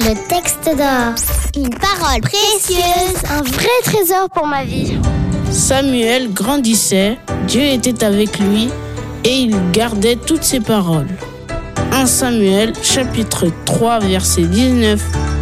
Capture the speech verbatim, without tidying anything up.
Le texte d'or. Une parole précieuse. Un vrai trésor pour ma vie. Samuel grandissait, Dieu était avec lui et il gardait toutes ses paroles. premier Samuel, chapitre trois, verset dix-neuf